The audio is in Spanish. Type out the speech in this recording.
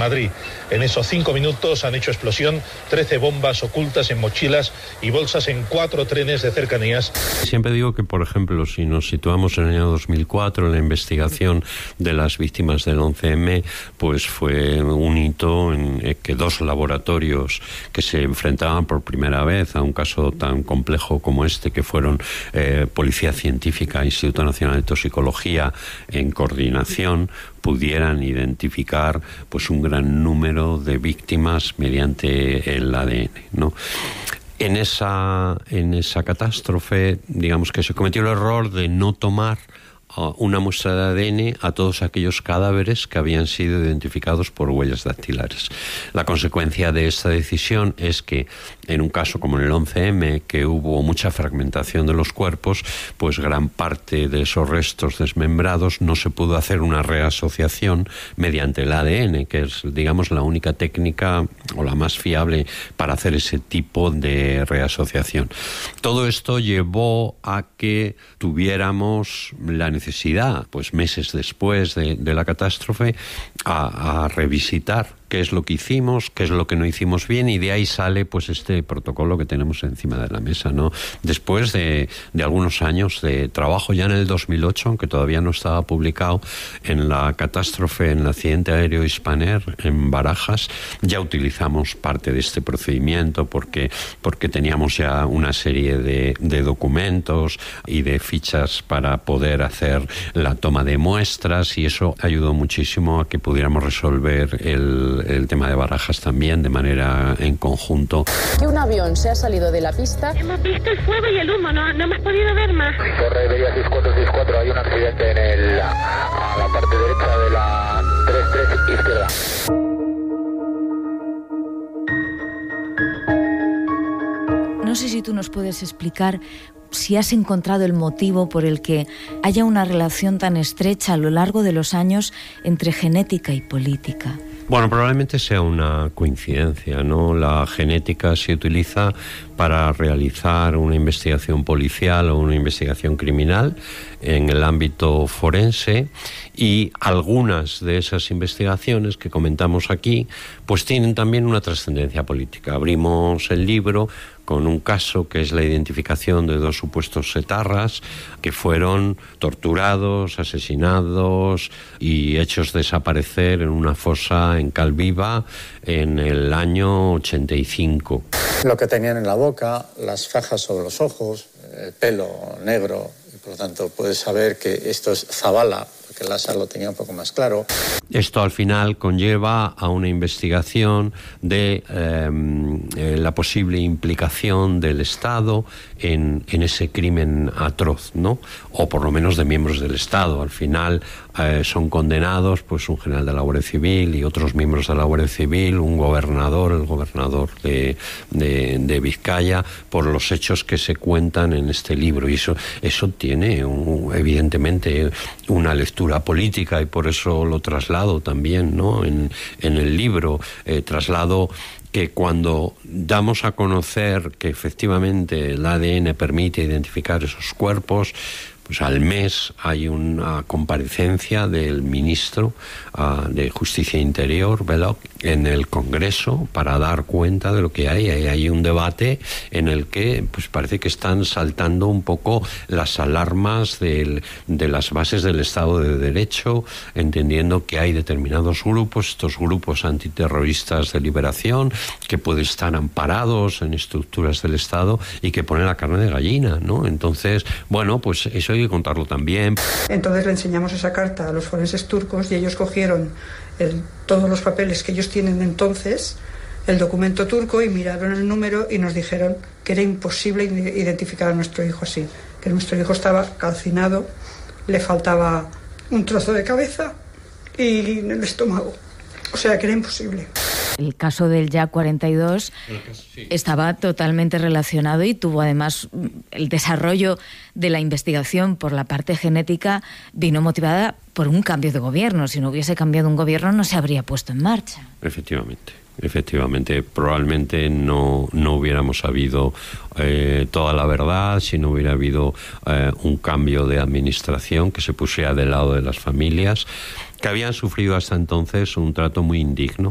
Madrid. En esos 5 minutos han hecho explosión 13 bombas ocultas en mochilas y bolsas en 4 trenes de cercanías. Siempre digo que, por ejemplo, si nos situamos en el año 2004, en la investigación de las víctimas del 11M, pues fue un hito en que 2 laboratorios que se enfrentaban por primera vez a un caso tan complejo como este, que fueron Policía Científica, Instituto Nacional de Toxicología, en coordinación, pudieran identificar pues un gran número de víctimas mediante el ADN, ¿no? En esa catástrofe, digamos que se cometió el error de no tomar una muestra de ADN a todos aquellos cadáveres que habían sido identificados por huellas dactilares. La consecuencia de esta decisión es que en un caso como en el 11M, que hubo mucha fragmentación de los cuerpos, pues gran parte de esos restos desmembrados no se pudo hacer una reasociación mediante el ADN, que es, digamos, la única técnica o la más fiable para hacer ese tipo de reasociación. Todo esto llevó a que tuviéramos la necesidad, pues meses después de la catástrofe, a revisitar qué es lo que hicimos, qué es lo que no hicimos bien, y de ahí sale pues este protocolo que tenemos encima de la mesa, ¿no? Después de algunos años de trabajo, ya en el 2008, aunque todavía no estaba publicado, en la catástrofe, en el accidente aéreo Spanair en Barajas, ya utilizamos parte de este procedimiento porque teníamos ya una serie de documentos y de fichas para poder hacer la toma de muestras, y eso ayudó muchísimo a que pudiéramos resolver el tema de Barajas también de manera en conjunto. Que un avión se ha salido de la pista. Hemos visto el fuego y el humo, no hemos podido ver más. Torre Iberia 6464, hay un accidente a la parte derecha de la 33 izquierda. No sé si tú nos puedes explicar si has encontrado el motivo por el que haya una relación tan estrecha a lo largo de los años entre genética y política. Bueno, probablemente sea una coincidencia, ¿no? La genética se utiliza para realizar una investigación policial o una investigación criminal en el ámbito forense, y algunas de esas investigaciones que comentamos aquí pues tienen también una trascendencia política. Abrimos el libro con un caso que es la identificación de 2 supuestos etarras que fueron torturados, asesinados y hechos desaparecer en una fosa en Calviva en el año 85. Lo que tenían en la boca, las fajas sobre los ojos, el pelo negro, y por lo tanto puedes saber que esto es Zabala, porque Lázaro lo tenía un poco más claro. Esto al final conlleva a una investigación de la posible implicación del Estado en ese crimen atroz, ¿no? O por lo menos de miembros del Estado. Al final son condenados pues un general de la Guardia Civil y otros miembros de la Guardia Civil, un gobernador, el gobernador de Vizcaya, por los hechos que se cuentan en este libro. Y eso tiene evidentemente una lectura política, y por eso lo traslado también, ¿no? En el libro traslado que cuando damos a conocer que efectivamente el ADN permite identificar esos cuerpos, pues al mes hay una comparecencia del ministro de Justicia e Interior, Belloc, en el Congreso para dar cuenta de lo que hay. Hay un debate en el que pues parece que están saltando un poco las alarmas de las bases del Estado de Derecho, entendiendo que hay determinados grupos, estos grupos antiterroristas de liberación, que pueden estar amparados en estructuras del Estado y que ponen la carne de gallina, ¿no? Entonces, bueno, pues eso hay que contarlo también. Entonces le enseñamos esa carta a los forenses turcos y ellos cogieron todos los papeles que ellos tienen entonces, el documento turco, y miraron el número y nos dijeron que era imposible identificar a nuestro hijo así, que nuestro hijo estaba calcinado, le faltaba un trozo de cabeza y en el estómago, o sea que era imposible. El caso del Jak 42 estaba totalmente relacionado y tuvo además el desarrollo de la investigación por la parte genética vino motivada por un cambio de gobierno. Si no hubiese cambiado un gobierno no se habría puesto en marcha. Efectivamente, probablemente no hubiéramos sabido toda la verdad si no hubiera habido un cambio de administración que se pusiera del lado de las familias que habían sufrido hasta entonces un trato muy indigno.